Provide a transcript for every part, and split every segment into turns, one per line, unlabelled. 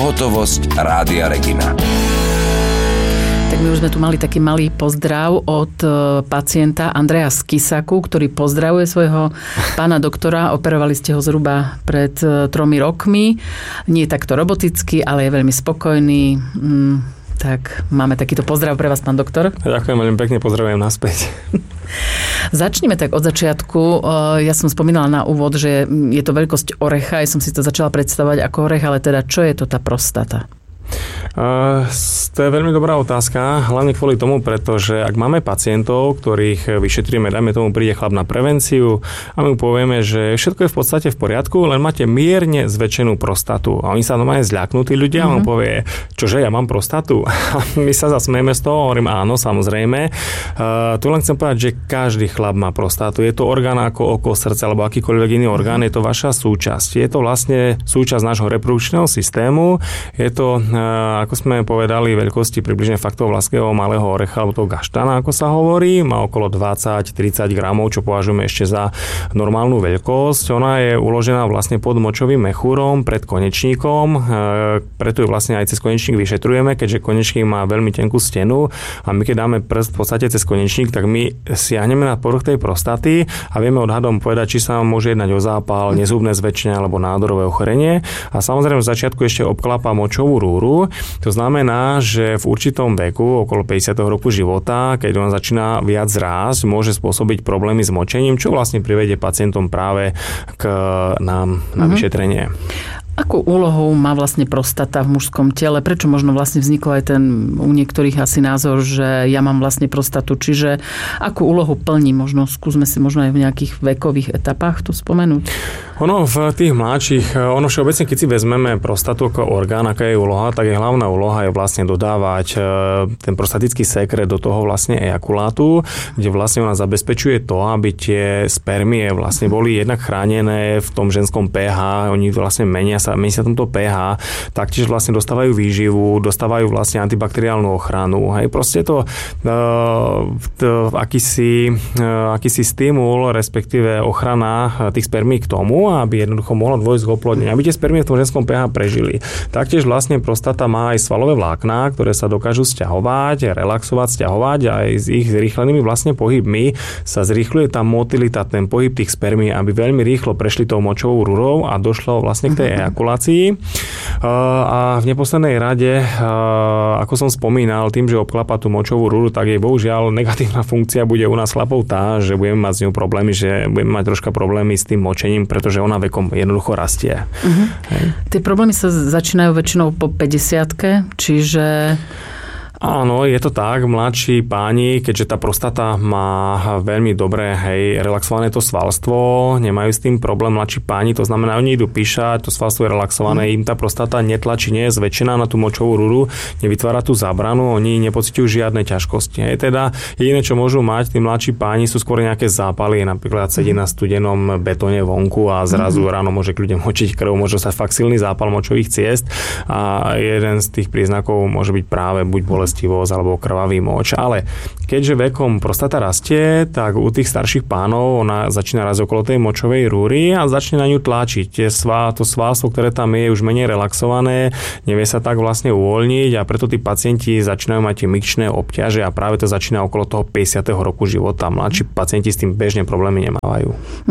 Pohotovosť Rádia Regina.
Tak my už sme tu mali taký malý pozdrav od pacienta Andreja z Kisaku, ktorý pozdravuje svojho pána doktora. Operovali ste ho zhruba pred 3 rokmi. Nie je takto robotický, ale je veľmi spokojný. Tak máme takýto pozdrav pre vás, pán doktor.
Ďakujem veľmi pekne, pozdravujem naspäť.
Začneme tak od začiatku. Ja som spomínala na úvod, že je to veľkosť orecha. Ja som si to začala predstavovať ako orech, ale teda čo je to tá prostata?
To je veľmi dobrá otázka, hlavne kvôli tomu, pretože ak máme pacientov, ktorých vyšetríme, dajme tomu, príde chlap na prevenciu a my mu povieme, že všetko je v podstate v poriadku, len máte mierne zväčšenú prostatu. A oni sa normálne zľaknú tí ľudia a on povie, čože ja mám prostatu? A my sa zasmejeme z toho, hovorím áno, samozrejme. Tu len chcem povedať, že každý chlap má prostatu. Je to orgán ako oko, srdce alebo akýkoľvek iný orgán, je to vaša súčasť. Je to vlastne súčasť nášho reprodukčného systému. Je to, ako sme povedali, veľkosti približne faktov vlaského malého orecha, alebo toho gaštana, ako sa hovorí. Má okolo 20-30 gramov, čo považujeme ešte za normálnu veľkosť. Ona je uložená vlastne pod močovým mechúrom, pred konečníkom. Preto ju vlastne aj cez konečník vyšetrujeme, keďže konečník má veľmi tenkú stenu a my keď dáme prst v podstate cez konečník, tak my siahneme na povrch tej prostaty a vieme odhadom povedať, či sa môže jednať o zápal, nezhubné zväčšenie alebo nádorové ochorenie. A samozrejme v začiatku ešte obklapa močovú rúru. To znamená, že v určitom veku, okolo 50. roku života, keď on začína viac rásť, môže spôsobiť problémy s močením, čo vlastne privedie pacientom práve k nám na vyšetrenie.
Akú úlohu má vlastne prostata v mužskom tele? Prečo možno vlastne vznikol aj ten u niektorých asi názor, že ja mám vlastne prostatu? Čiže akú úlohu plní? Možno skúsme si možno aj v nejakých vekových etapách to spomenúť.
Ono v tých mladších, všeobecne, keď si vezmeme prostatu ako orgán, aká je úloha, tak je hlavná úloha je vlastne dodávať ten prostatický sekret do toho vlastne ejakulátu, kde vlastne ona zabezpečuje to, aby tie spermie vlastne boli jednak chránené v tom ženskom pH, oni vlastne menia sa tomto pH, taktiež vlastne dostávajú výživu, dostávajú vlastne antibakteriálnu ochranu. Hej, proste to akýsi stimul, respektíve ochrana tých spermí k tomu, aby jednoducho mohlo dôjsť k oplodneniu, aby tie spermie v tom ženskom pH prežili. Taktiež vlastne prostata má aj svalové vlákna, ktoré sa dokážu sťahovať, relaxovať, sťahovať a aj s ich zrýchlenými vlastne pohybmi sa zrýchľuje tá motilita, ten pohyb tých spermí, aby veľmi rýchlo prešli tou močovou rúrou a došlo vlastne k tej ejakulácii. A v neposlednej rade, ako som spomínal, tým, že obklapa tú močovú rúru, tak jej bohužiaľ negatívna funkcia bude u nás chlapov tá, že budeme mať s ňou problémy, že budeme mať troška problémy s tým močením, pretože ona vekom jednoducho rastie.
Tie problémy sa začínajú väčšinou po 50-ke, čiže...
Áno, je to tak. Mladší páni, keďže tá prostata má veľmi dobré, relaxované to svalstvo, nemajú s tým problém mladší páni, to znamená, oni idú píšať, to svalstvo je relaxované, im tá prostata netlačí, nie je zväčšená na tú močovú rúru, nevytvára tú zábranu, oni nepociťujú žiadne ťažkosti. Teda jediné, čo môžu mať tí mladší páni, sú skôr nejaké zápaly, napríklad sedí na studenom betóne vonku a zrazu ráno môže k ľuďom močiť krv, môže sa fakt silný zápal močových ciest a jeden z tých príznakov môže byť práve buď bolestivosť alebo krvavý moč. Ale keďže vekom prostata rastie, tak u tých starších pánov ona začína raz okolo tej močovej rúry a začne na ňu tlačiť. To svalstvo, ktoré tam je už menej relaxované, nevie sa tak vlastne uvoľniť a preto tí pacienti začínajú mať tie mykčné obťaže a práve to začína okolo toho 50. roku života. Mladší pacienti s tým bežne problémy nemávajú.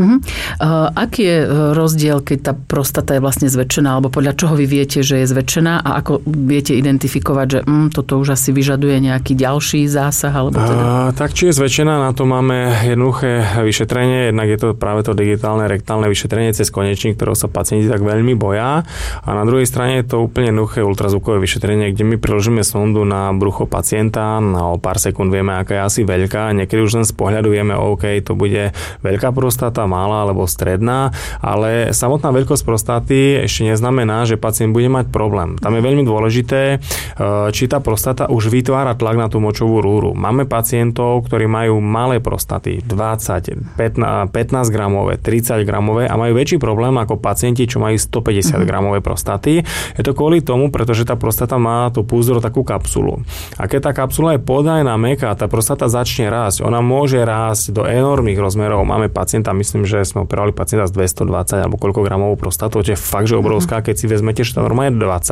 Aký je rozdiel, keď tá prostata je vlastne zväčšená, alebo podľa čoho vy viete, že je zväčšená a ako viete identifikovať, že toto už asi vyžaduje nejaký ďalší zásah? Alebo teda...
Tak, či je zväčšená, na to máme jednoduché vyšetrenie. Jednak je to práve to digitálne rektálne vyšetrenie cez konečník, ktorého sa pacienti tak veľmi boja. A na druhej strane je to úplne jednoduché ultrazvukové vyšetrenie, kde my priložíme sondu na brucho pacienta, na o pár sekúnd vieme, aká je asi veľká. Niekedy už len z pohľadu vieme, OK, to bude veľká prostata, malá alebo stredná, ale samotná veľkosť prostaty ešte neznamená, že pacient bude mať problém. Tam je veľmi dôležité, či tá prostata už vytvára tlak na tú močovú rúru. Máme pacientov, ktorí majú malé prostaty, 20, 15 gramové, 30 gramové a majú väčší problém ako pacienti, čo majú 150 gramové prostaty. Je to kvôli tomu, pretože tá prostata má to púzdro takú kapsulu. A keď tá kapsula je podajná mäkká, tá prostata začne rásť. Ona môže rásť do enormných rozmerov. Máme pacienta, myslím, že sme operovali pacienta z 220 alebo koľko gramovou prostatou, čo je fakt, že obrovská, keď si vezmete, že tá norma je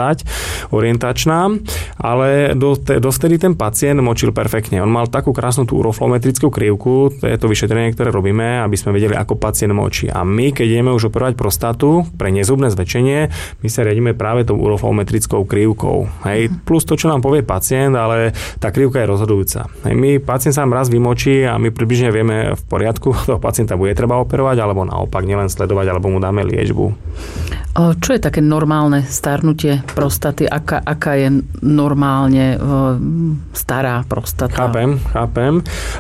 20 orientačná, ale dovtedy ten pacient močil perfektne. On mal takú krásnu tú uroflometrickú krivku, to je to vyšetrenie, ktoré robíme, aby sme vedeli, ako pacient močí. A my, keď ideme už operovať prostatu pre nezhubné zväčšenie, my sa riadíme práve tou uroflometrickou krivkou. Hej, plus to, čo nám povie pacient, ale tá krivka je rozhodujúca. Hej, my pacient sa nám raz vymočí a my približne vieme v poriadku, toho pacienta bude treba operovať, alebo naopak nielen sledovať, alebo mu dáme liečbu.
Čo je také normálne starnutie prostaty? Aká je normálne stará prostata?
Chápem.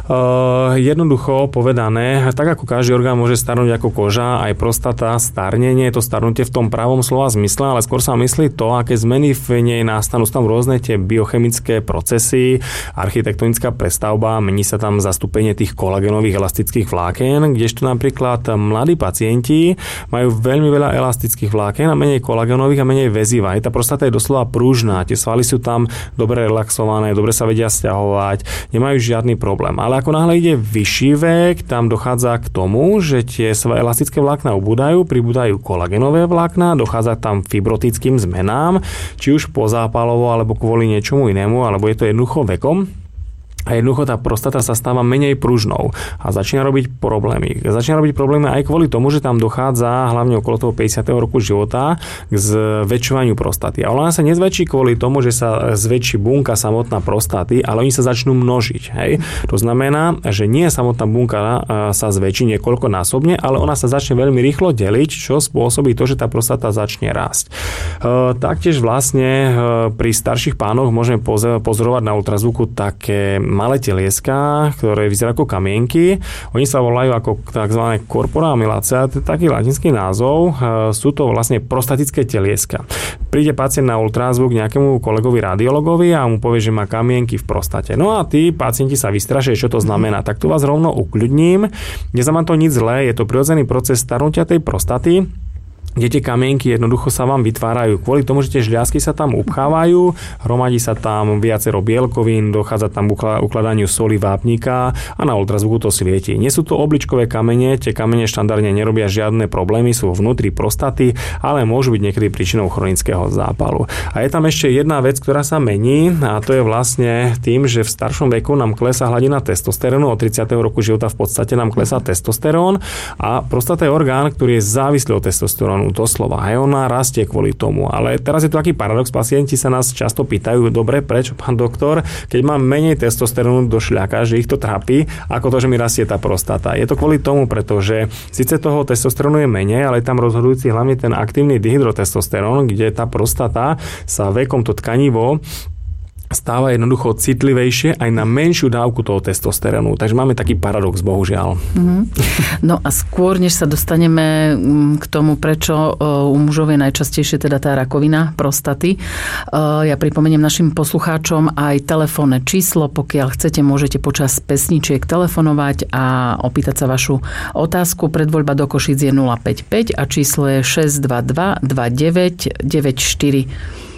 Jednoducho povedané, tak ako každý orgán môže starnúť ako koža, aj prostata starne, nie je to starnutie v tom pravom slova zmysle, ale skôr sa myslí to, aké zmeny v nej nastanú. Sú tam rôzne tie biochemické procesy, architektonická prestavba, mení sa tam zastúpenie tých kolagénových elastických vlákien, kdežto napríklad mladí pacienti majú veľmi veľa elastických vlákien a menej kolagénových a menej väziva. Tá prostata je doslova pružná, tie svaly sú tam dobre relaxované, dobre sa vedia sťahovať, nemajú žiadny problém. Ale ako náhle ide vyšší vek, tam dochádza k tomu, že tie elastické vlákna ubúdajú, pribúdajú kolagénové vlákna, dochádza tam fibrotickým zmenám, či už pozápalovo, alebo kvôli niečomu inému, alebo je to jednoducho vekom. A jednoducho tá prostata sa stáva menej pružnou a začína robiť problémy. Začína robiť problémy aj kvôli tomu, že tam dochádza hlavne okolo toho 50. roku života k zväčšovaniu prostaty. A ona sa nezväčší kvôli tomu, že sa zväčší bunka samotná prostaty, ale oni sa začnú množiť. Hej? To znamená, že nie samotná bunka sa zväčší niekoľkonásobne, ale ona sa začne veľmi rýchlo deliť, čo spôsobí to, že tá prostata začne rásť. Taktiež vlastne pri starších pánoch môžeme pozorovať na ultrazvuku také malé telieska, ktoré vyzerajú ako kamienky. Oni sa volajú ako tzv. Corpora amylacea, to je taký latinský názov. Sú to vlastne prostatické telieska. Príde pacient na ultrazvuk nejakému kolegovi radiologovi a mu povie, že má kamienky v prostate. No a tí pacienti sa vystrašia, čo to znamená. Tak tu vás rovno ukľudním. Neznamená to nič zlé, je to prirodzený proces starnutia tej prostaty, kde tie kamienky jednoducho sa vám vytvárajú kvôli tomu, že tie žľazky sa tam upchávajú, hromadí sa tam viacero bielkovín, dochádza tam k ukladaniu soli vápnika a na ultrazvuku to svieti. Nie sú to obličkové kamene, tie kamene štandardne nerobia žiadne problémy, sú vnútri prostaty, ale môžu byť niekedy príčinou chronického zápalu. A je tam ešte jedna vec, ktorá sa mení, a to je vlastne tým, že v staršom veku nám klesá hladina testosterónu, od 30. roku života v podstate nám klesá testosterón a prostata je orgán, ktorý je závislý od testosterónu. Doslova. Hej, ona rastie kvôli tomu. Ale teraz je to taký paradox. Pacienti sa nás často pýtajú, dobre, prečo, pán doktor, keď mám menej testosterónu do šľaka, že ich to trápi, ako to, že mi rastie tá prostata. Je to kvôli tomu, pretože síce toho testosterónu je menej, ale je tam rozhodujúci hlavne ten aktívny dihydrotestosterón, kde tá prostata sa vekom to tkanivo stáva jednoducho citlivejšie aj na menšiu dávku toho testosterónu. Takže máme taký paradox, bohužiaľ.
No a skôr, než sa dostaneme k tomu, prečo u mužov je najčastejšie teda tá rakovina prostaty, ja pripomeniem našim poslucháčom aj telefónne číslo. Pokiaľ chcete, môžete počas pesničiek telefonovať a opýtať sa vašu otázku. Predvoľba do Košíc je 055 a číslo je 622 29 94.